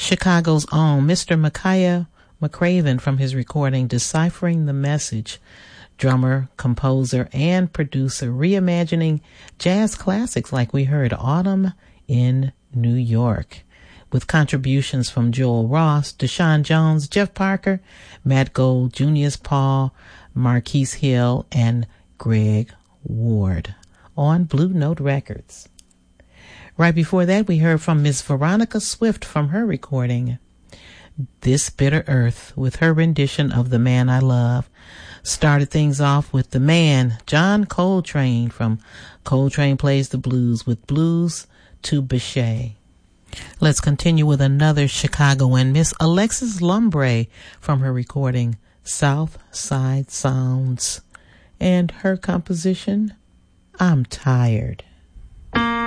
Chicago's own Mr. Micaiah McCraven from his recording Deciphering the Message, drummer, composer, and producer, reimagining jazz classics like we heard Autumn in New York, with contributions from Joel Ross, Deshaun Jones, Jeff Parker, Matt Gold, Junius Paul, Marquise Hill, and Greg Ward on Blue Note Records. Right before that, we heard from Miss Veronica Swift from her recording This Bitter Earth, with her rendition of The Man I Love. Started things off with the man, John Coltrane, from Coltrane Plays the Blues, with Blues to Bechet. Let's continue with another Chicagoan, Miss Alexis Lumbre, from her recording South Side Sounds, and her composition, I'm Tired.